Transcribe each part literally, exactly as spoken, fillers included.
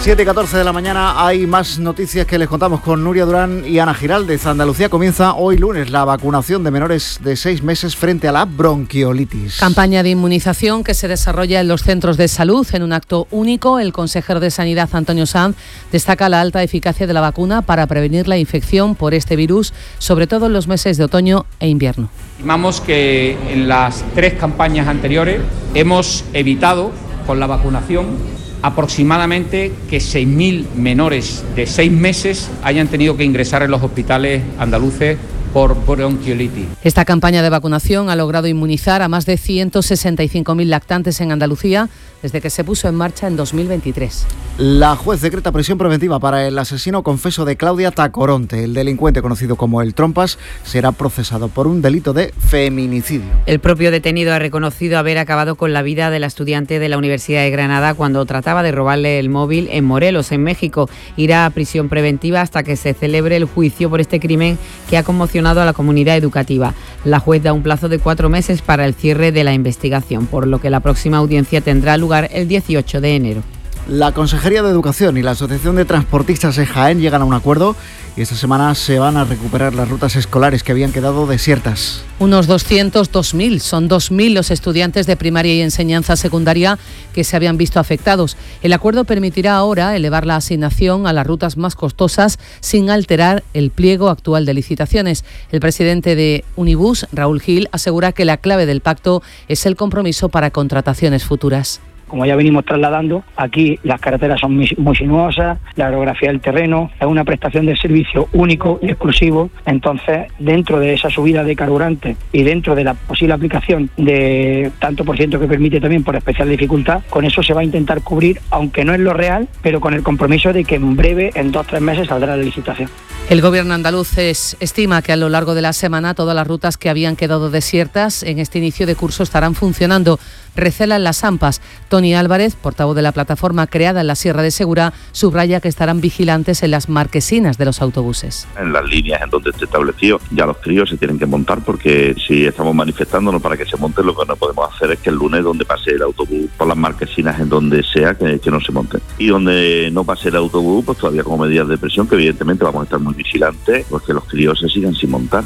siete y catorce de la mañana, hay más noticias que les contamos con Nuria Durán y Ana Giraldez. Andalucía comienza hoy lunes la vacunación de menores de seis meses frente a la bronquiolitis. Campaña de inmunización que se desarrolla en los centros de salud en un acto único. El consejero de Sanidad, Antonio Sanz, destaca la alta eficacia de la vacuna para prevenir la infección por este virus, sobre todo en los meses de otoño e invierno. Estimamos que en las tres campañas anteriores hemos evitado con la vacunación aproximadamente que seis mil menores de seis meses hayan tenido que ingresar en los hospitales andaluces por bronquiolitis. Esta campaña de vacunación ha logrado inmunizar a más de ciento sesenta y cinco mil lactantes en Andalucía desde que se puso en marcha en dos mil veintitrés. La juez decreta prisión preventiva para el asesino confeso de Claudia Tacoronte. El delincuente conocido como el Trompas será procesado por un delito de feminicidio. El propio detenido ha reconocido haber acabado con la vida de la estudiante de la Universidad de Granada cuando trataba de robarle el móvil en Morelos, en México. Irá a prisión preventiva hasta que se celebre el juicio por este crimen que ha conmocionado a la comunidad educativa. La juez da un plazo de cuatro meses para el cierre de la investigación, por lo que la próxima audiencia tendrá lugar el dieciocho de enero. La Consejería de Educación y la Asociación de Transportistas de Jaén llegan a un acuerdo y esta semana se van a recuperar las rutas escolares que habían quedado desiertas. Unos doscientos dos mil, son dos mil los estudiantes de primaria y enseñanza secundaria que se habían visto afectados. El acuerdo permitirá ahora elevar la asignación a las rutas más costosas sin alterar el pliego actual de licitaciones. El presidente de Unibus, Raúl Gil, asegura que la clave del pacto es el compromiso para contrataciones futuras. Como ya venimos trasladando, aquí las carreteras son muy, muy sinuosas, la orografía del terreno, es una prestación de servicio único y exclusivo. Entonces, dentro de esa subida de carburante y dentro de la posible aplicación de tanto por ciento que permite también por especial dificultad, con eso se va a intentar cubrir, aunque no es lo real, pero con el compromiso de que en breve, en dos o tres meses, saldrá la licitación. El Gobierno andaluz es, estima que a lo largo de la semana todas las rutas que habían quedado desiertas en este inicio de curso estarán funcionando. Recelan las AMPAs. Tony Álvarez, portavoz de la plataforma creada en la Sierra de Segura, subraya que estarán vigilantes en las marquesinas de los autobuses. En las líneas en donde esté establecido, ya los críos se tienen que montar, porque si estamos manifestándonos para que se monten, lo que no podemos hacer es que el lunes, donde pase el autobús por las marquesinas, en donde sea, que, que no se monten. Y donde no pase el autobús, pues todavía como medidas de presión, que evidentemente vamos a estar muy vigilantes, pues que los críos se sigan sin montar.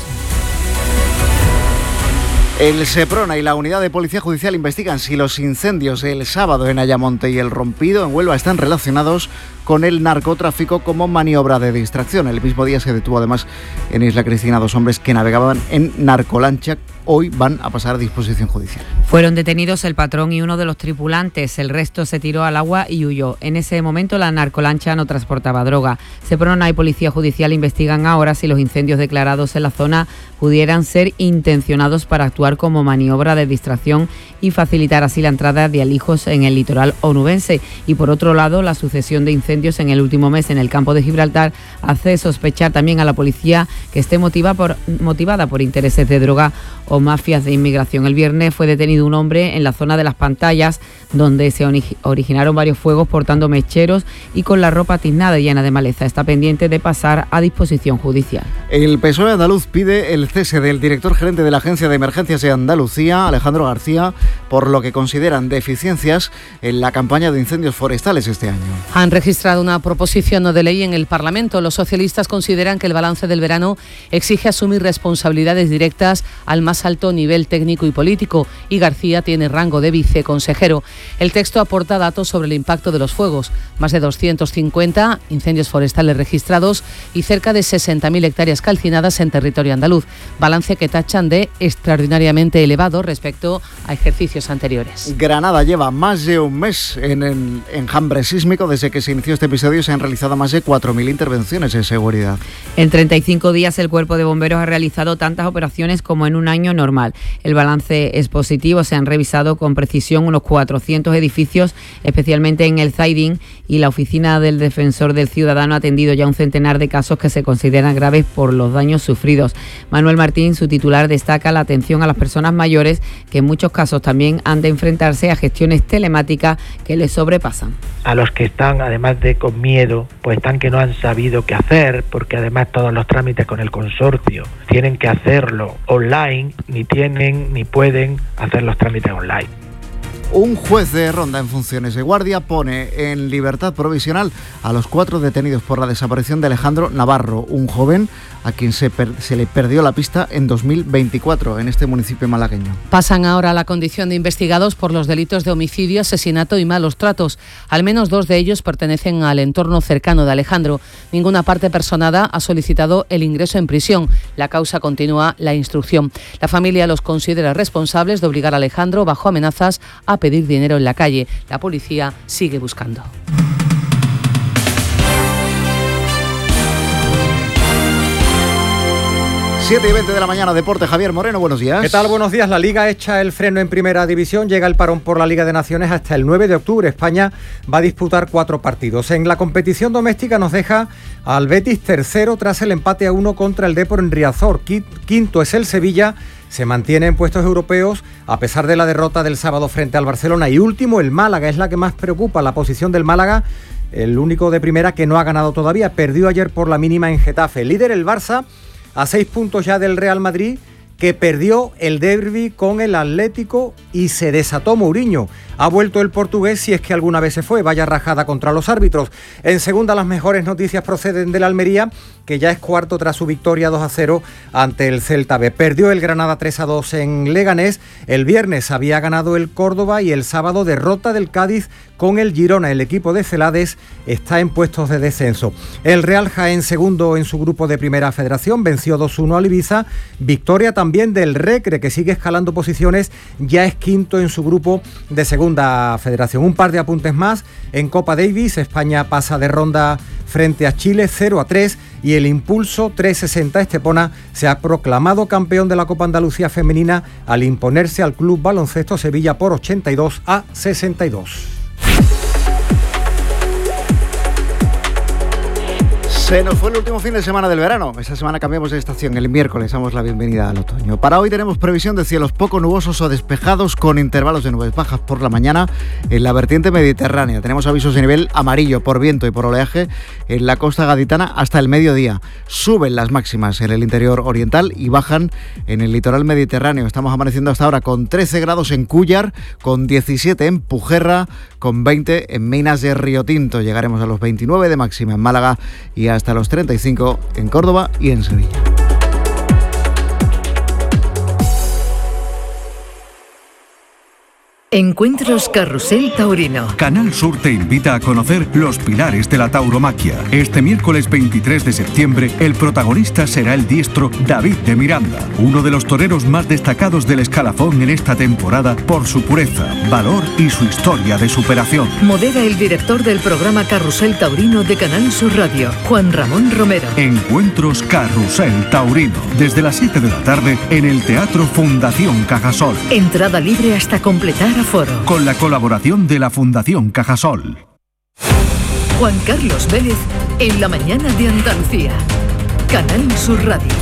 El Seprona y la Unidad de Policía Judicial investigan si los incendios el sábado en Ayamonte y el Rompido en Huelva están relacionados con el narcotráfico como maniobra de distracción. El mismo día se detuvo además en Isla Cristina dos hombres que navegaban en narcolancha. Hoy van a pasar a disposición judicial. Fueron detenidos el patrón y uno de los tripulantes. El resto se tiró al agua y huyó. En ese momento la narcolancha no transportaba droga. Seprona y Policía Judicial investigan ahora si los incendios declarados en la zona pudieran ser intencionados para actuar como maniobra de distracción y facilitar así la entrada de alijos en el litoral onubense. Y por otro lado, la sucesión de incendios en el último mes en el campo de Gibraltar hace sospechar también a la policía que esté motiva por, motivada por intereses de droga o mafias de inmigración. El viernes fue detenido un hombre en la zona de las Pantallas, donde se originaron varios fuegos portando mecheros y con la ropa tiznada y llena de maleza. Está pendiente de pasar a disposición judicial. El P S O E andaluz pide el cese del director gerente de la Agencia de Emergencias de Andalucía, Alejandro García, por lo que consideran deficiencias en la campaña de incendios forestales este año. Han registrado una proposición no de ley en el Parlamento. Los socialistas consideran que el balance del verano exige asumir responsabilidades directas al más alto nivel técnico y político, y García tiene rango de viceconsejero. El texto aporta datos sobre el impacto de los fuegos, más de doscientos cincuenta incendios forestales registrados y cerca de sesenta mil hectáreas calcinadas en territorio andaluz, balance que tachan de extraordinariamente elevado respecto a ejercicios anteriores. Granada lleva más de un mes en el enjambre sísmico. Desde que se inició este episodio se han realizado más de cuatro mil intervenciones de seguridad. En treinta y cinco días el Cuerpo de Bomberos ha realizado tantas operaciones como en un año normal. El balance es positivo, se han revisado con precisión unos cuatrocientos edificios, especialmente en el Zaidín, y la Oficina del Defensor del Ciudadano ha atendido ya un centenar de casos que se consideran graves por los daños sufridos. Manuel Martín, su titular, destaca la atención a las personas mayores, que en muchos casos también han de enfrentarse a gestiones telemáticas que les sobrepasan. A los que están, además de con miedo, pues están que no han sabido qué hacer, porque además todos los trámites con el consorcio tienen que hacerlo online, ni tienen ni pueden hacer los trámites online. Un juez de Ronda en funciones de guardia pone en libertad provisional a los cuatro detenidos por la desaparición de Alejandro Navarro, un joven a quien se, per- se le perdió la pista en dos mil veinticuatro en este municipio malagueño. Pasan ahora a la condición de investigados por los delitos de homicidio, asesinato y malos tratos. Al menos dos de ellos pertenecen al entorno cercano de Alejandro. Ninguna parte personada ha solicitado el ingreso en prisión. La causa continúa la instrucción. La familia los considera responsables de obligar a Alejandro, bajo amenazas, a pedir dinero en la calle. La policía sigue buscando. siete y veinte de la mañana, Deporte, Javier Moreno, buenos días. ¿Qué tal? Buenos días. La Liga echa el freno en Primera División, llega el parón por la Liga de Naciones hasta el nueve de octubre. España va a disputar cuatro partidos. En la competición doméstica nos deja al Betis tercero tras el empate a uno contra el Depor en Riazor. Quinto es el Sevilla, se mantiene en puestos europeos a pesar de la derrota del sábado frente al Barcelona. Y último, el Málaga, es la que más preocupa, la posición del Málaga, el único de primera que no ha ganado todavía. Perdió ayer por la mínima en Getafe. Líder el Barça, a seis puntos ya del Real Madrid, que perdió el derbi con el Atlético y se desató Mourinho. Ha vuelto el portugués, si es que alguna vez se fue, vaya rajada contra los árbitros. En segunda, las mejores noticias proceden del Almería, que ya es cuarto tras su victoria dos a cero ante el Celta B. Perdió el Granada tres a dos en Leganés, el viernes había ganado el Córdoba y el sábado derrota del Cádiz con el Girona. El equipo de Celades está en puestos de descenso. El Real Jaén, segundo en su grupo de Primera Federación, venció dos a uno al Ibiza. Victoria también del Recre, que sigue escalando posiciones, ya es quinto en su grupo de Segunda Federación. Un par de apuntes más. En Copa Davis, España pasa de ronda frente a Chile cero a tres y el Impulso trescientos sesenta Estepona se ha proclamado campeón de la Copa Andalucía Femenina al imponerse al Club Baloncesto Sevilla por ochenta y dos a sesenta y dos. Se nos fue el último fin de semana del verano. Esta semana cambiamos de estación. El miércoles damos la bienvenida al otoño. Para hoy tenemos previsión de cielos poco nubosos o despejados con intervalos de nubes bajas por la mañana en la vertiente mediterránea. Tenemos avisos de nivel amarillo por viento y por oleaje en la costa gaditana hasta el mediodía. Suben las máximas en el interior oriental y bajan en el litoral mediterráneo. Estamos amaneciendo hasta ahora con trece grados en Cúllar, con diecisiete en Pujerra, con veinte en Minas de Río Tinto. Llegaremos a los veintinueve de máxima en Málaga y hasta los treinta y cinco en Córdoba y en Sevilla. Encuentros Carrusel Taurino. Canal Sur te invita a conocer los pilares de la tauromaquia. Este miércoles veintitrés de septiembre, el protagonista será el diestro David de Miranda, uno de los toreros más destacados del escalafón en esta temporada por su pureza, valor y su historia de superación. Modera el director del programa Carrusel Taurino de Canal Sur Radio, Juan Ramón Romero. Encuentros Carrusel Taurino, desde las siete de la tarde en el Teatro Fundación Cajasol. Entrada libre hasta completar aforo. Con la colaboración de la Fundación Cajasol. Juan Carlos Vélez en la mañana de Andalucía. Canal Sur Radio.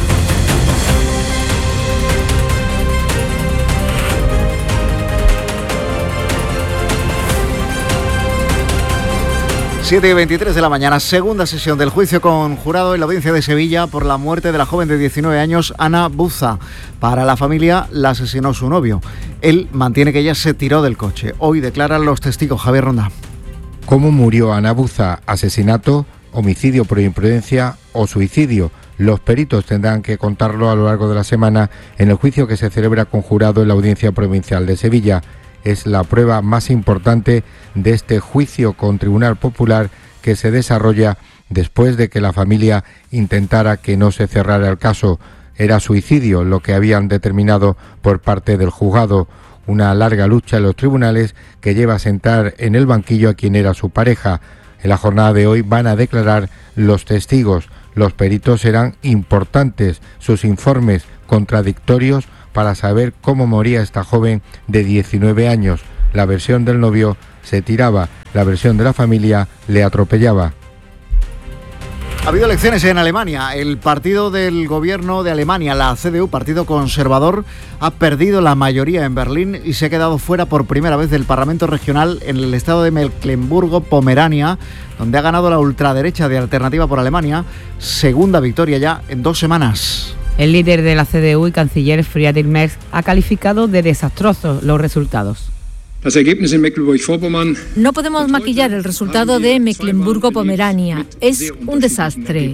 siete y veintitrés de la mañana, segunda sesión del juicio conjurado en la audiencia de Sevilla por la muerte de la joven de diecinueve años, Ana Buza. Para la familia, la asesinó su novio. Él mantiene que ella se tiró del coche. Hoy declaran los testigos. Javier Ronda. ¿Cómo murió Ana Buza? ¿Asesinato, homicidio por imprudencia o suicidio? Los peritos tendrán que contarlo a lo largo de la semana en el juicio que se celebra conjurado en la Audiencia Provincial de Sevilla. Es la prueba más importante de este juicio con Tribunal Popular que se desarrolla después de que la familia intentara que no se cerrara el caso. Era suicidio lo que habían determinado por parte del juzgado. Una larga lucha en los tribunales que lleva a sentar en el banquillo a quien era su pareja. En la jornada de hoy van a declarar los testigos. Los peritos serán importantes, sus informes contradictorios para saber cómo moría esta joven de diecinueve años. La versión del novio se tiraba, la versión de la familia le atropellaba. Ha habido elecciones en Alemania. El partido del gobierno de Alemania, la C D U, Partido Conservador, ha perdido la mayoría en Berlín y se ha quedado fuera por primera vez del Parlamento Regional en el estado de Mecklemburgo-Pomerania, donde ha ganado la ultraderecha de Alternativa por Alemania, segunda victoria ya en dos semanas. El líder de la C D U y canciller Friedrich Merz ha calificado de desastrosos los resultados. No podemos maquillar el resultado de Mecklemburgo-Pomerania. Es un desastre.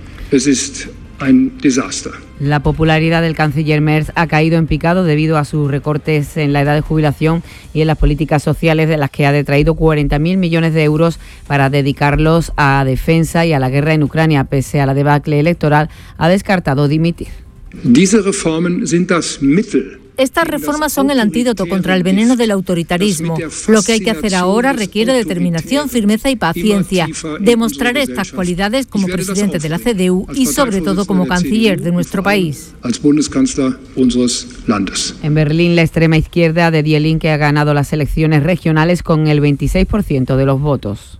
La popularidad del canciller Merz ha caído en picado debido a sus recortes en la edad de jubilación y en las políticas sociales, de las que ha detraído cuarenta mil millones de euros para dedicarlos a defensa y a la guerra en Ucrania. Pese a la debacle electoral, ha descartado dimitir. Estas reformas son el antídoto contra el veneno del autoritarismo. Lo que hay que hacer ahora requiere determinación, firmeza y paciencia. Demostraré estas cualidades como presidente de la C D U y sobre todo como canciller de nuestro país. En Berlín, la extrema izquierda de Die Linke ha ganado las elecciones regionales con el veintiséis por ciento de los votos.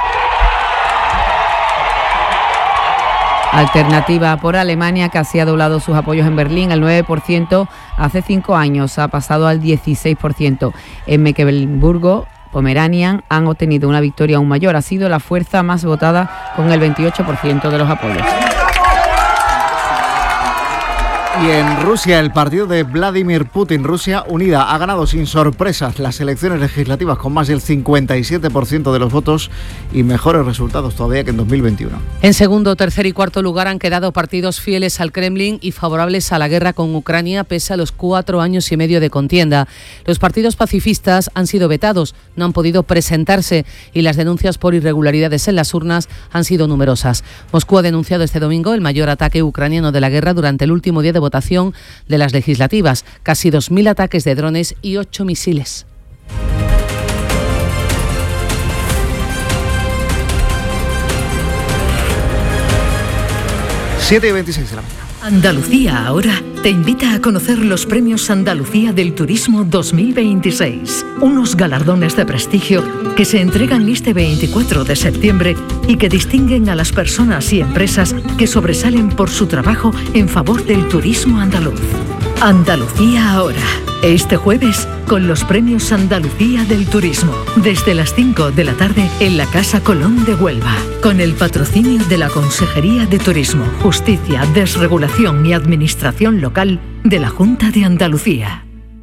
Alternativa por Alemania, casi ha doblado sus apoyos en Berlín, el nueve por ciento hace cinco años, ha pasado al dieciséis por ciento. En Mecklemburgo, Pomerania han obtenido una victoria aún mayor, ha sido la fuerza más votada con el veintiocho por ciento de los apoyos. Y en Rusia, el partido de Vladimir Putin, Rusia Unida, ha ganado sin sorpresas las elecciones legislativas con más del cincuenta y siete por ciento de los votos y mejores resultados todavía que en dos mil veintiuno. En segundo, tercer y cuarto lugar han quedado partidos fieles al Kremlin y favorables a la guerra con Ucrania pese a los cuatro años y medio de contienda. Los partidos pacifistas han sido vetados, no han podido presentarse y las denuncias por irregularidades en las urnas han sido numerosas. Moscú ha denunciado este domingo el mayor ataque ucraniano de la guerra durante el último día de votación de las legislativas, casi dos mil ataques de drones y ocho misiles. siete y veintiséis de la mañana. Andalucía Ahora te invita a conocer los Premios Andalucía del Turismo dos mil veintiséis, unos galardones de prestigio que se entregan este veinticuatro de septiembre y que distinguen a las personas y empresas que sobresalen por su trabajo en favor del turismo andaluz. Andalucía Ahora, este jueves con los Premios Andalucía del Turismo, desde las cinco de la tarde en la Casa Colón de Huelva, con el patrocinio de la Consejería de Turismo, Justicia, Desregulación y Administración Local de la Junta de Andalucía.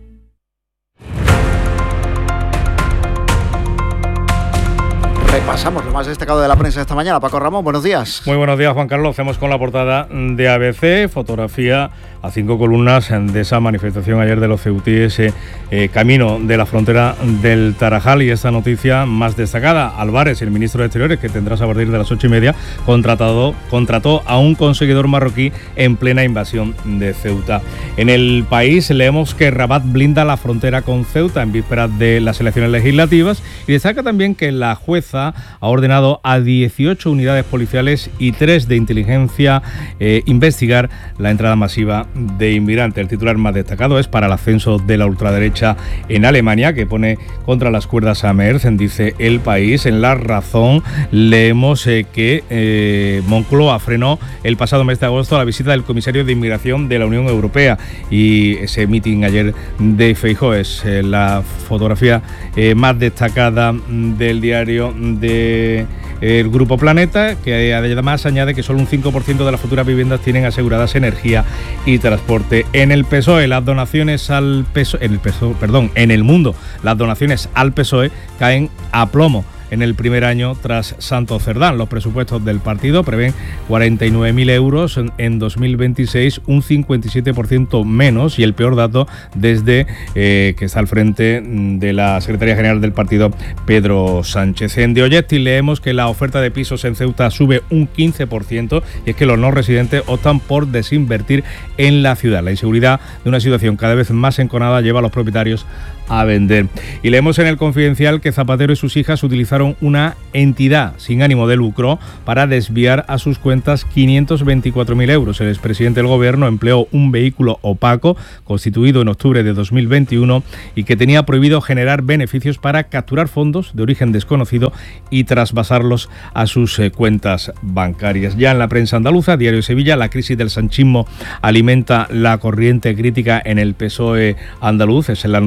Repasamos lo más destacado de la prensa esta mañana. Paco Ramón, buenos días. Muy buenos días, Juan Carlos. Hacemos con la portada de A B C, fotografía a cinco columnas de esa manifestación ayer de los ceutíes, eh, eh, camino de la frontera del Tarajal, y esta noticia más destacada. Álvarez, el ministro de Exteriores, que tendrás a partir de las ocho y media, contratado, contrató a un conseguidor marroquí en plena invasión de Ceuta. En El País leemos que Rabat blinda la frontera con Ceuta en vísperas de las elecciones legislativas, y destaca también que la jueza ha ordenado a dieciocho unidades policiales y tres de inteligencia eh, investigar la entrada masiva de inmigrantes. El titular más destacado es para el ascenso de la ultraderecha en Alemania, que pone contra las cuerdas a Merz, dice El País. En La Razón leemos eh, que eh, Moncloa frenó el pasado mes de agosto la visita del comisario de inmigración de la Unión Europea, y ese mitin ayer de Feijóo es eh, la fotografía eh, más destacada del diario de el Grupo Planeta, que además añade que solo un cinco por ciento de las futuras viviendas tienen aseguradas energía y transporte. En el P S O E, las donaciones al P S O E, en el P S O E, perdón, en el mundo, las donaciones al P S O E caen a plomo en el primer año tras Santos Cerdán. Los presupuestos del partido prevén cuarenta y nueve mil euros en, en dos mil veintiséis, un cincuenta y siete por ciento menos, y el peor dato desde eh, que está al frente de la Secretaría General del partido, Pedro Sánchez. En The Objective leemos que la oferta de pisos en Ceuta sube un quince por ciento, y es que los no residentes optan por desinvertir en la ciudad. La inseguridad de una situación cada vez más enconada lleva a los propietarios a vender. Y leemos en El Confidencial que Zapatero y sus hijas utilizaron una entidad sin ánimo de lucro para desviar a sus cuentas quinientos veinticuatro mil euros. El expresidente del gobierno empleó un vehículo opaco constituido en octubre de dos mil veintiuno y que tenía prohibido generar beneficios para capturar fondos de origen desconocido y trasvasarlos a sus eh, cuentas bancarias. Ya en la prensa andaluza, Diario de Sevilla, la crisis del sanchismo alimenta la corriente crítica en el P S O E andaluz. Es la noticia más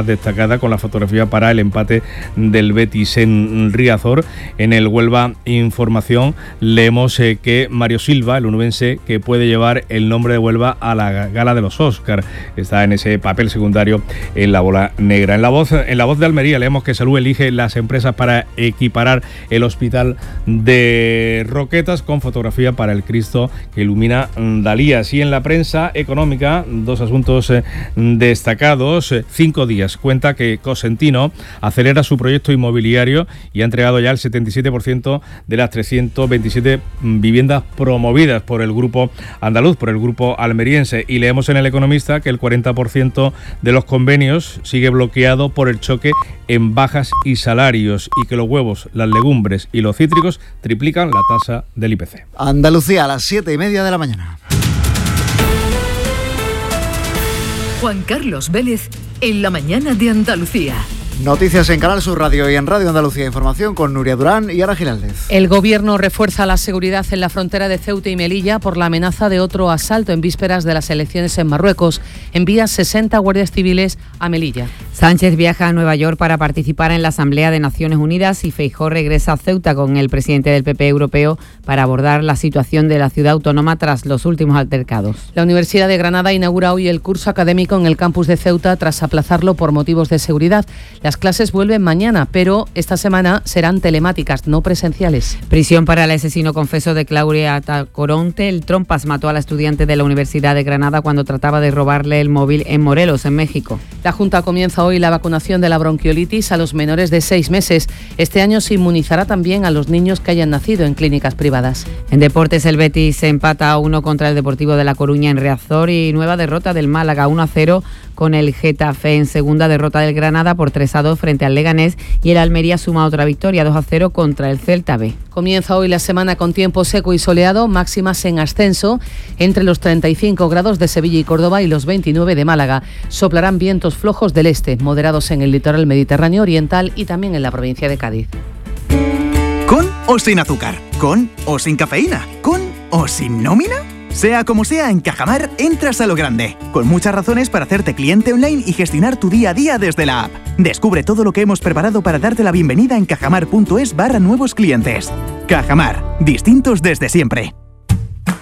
destacada con la fotografía para el empate del Betis en Riazor. En el Huelva Información leemos eh, que Mario Silva, el onubense, que puede llevar el nombre de Huelva a la gala de los Oscar, está en ese papel secundario en la bola negra. En la voz, en la voz de Almería leemos que Salud elige las empresas para equiparar el hospital de Roquetas, con fotografía para el Cristo que ilumina Dalías. Y en la prensa económica, dos asuntos eh, destacados. Eh, cinco días cuenta que Cosentino acelera su proyecto inmobiliario y ha entregado ya el setenta y siete por ciento de las trescientas veintisiete viviendas promovidas por el grupo andaluz, por el grupo almeriense. Y leemos en El Economista que el cuarenta por ciento de los convenios sigue bloqueado por el choque en bajas y salarios, y que los huevos, las legumbres y los cítricos triplican la tasa del I P C. Andalucía, a las siete y media de la mañana. Juan Carlos Vélez, en la mañana de Andalucía. Noticias en Canal Sur Radio y en Radio Andalucía Información con Nuria Durán y Ara Giraldez. El Gobierno refuerza la seguridad en la frontera de Ceuta y Melilla por la amenaza de otro asalto en vísperas de las elecciones en Marruecos. Envía sesenta guardias civiles a Melilla. Sánchez viaja a Nueva York para participar en la Asamblea de Naciones Unidas y Feijóo regresa a Ceuta con el presidente del P P europeo para abordar la situación de la ciudad autónoma tras los últimos altercados. La Universidad de Granada inaugura hoy el curso académico en el campus de Ceuta tras aplazarlo por motivos de seguridad. Las clases vuelven mañana, pero esta semana serán telemáticas, no presenciales. Prisión para el asesino confeso de Claudia Tacoronte. El Trompas mató a la estudiante de la Universidad de Granada cuando trataba de robarle el móvil en Morelos, en México. La Junta comienza hoy la vacunación de la bronquiolitis a los menores de seis meses. Este año se inmunizará también a los niños que hayan nacido en clínicas privadas. En deportes, el Betis se empata a uno contra el Deportivo de La Coruña en Riazor y nueva derrota del Málaga uno a cero con el Getafe. En segunda, derrota del Granada por tres a dos frente al Leganés, y el Almería suma otra victoria dos a cero contra el Celta B. Comienza hoy la semana con tiempo seco y soleado, máximas en ascenso entre los treinta y cinco grados de Sevilla y Córdoba y los veintinueve de Málaga. Soplarán vientos flojos del este, moderados en el litoral mediterráneo oriental y también en la provincia de Cádiz. ¿Con o sin azúcar? ¿Con o sin cafeína? ¿Con o sin nómina? Sea como sea, en Cajamar entras a lo grande, con muchas razones para hacerte cliente online y gestionar tu día a día desde la app. Descubre todo lo que hemos preparado para darte la bienvenida en cajamar punto es barra nuevos clientes. Cajamar, distintos desde siempre.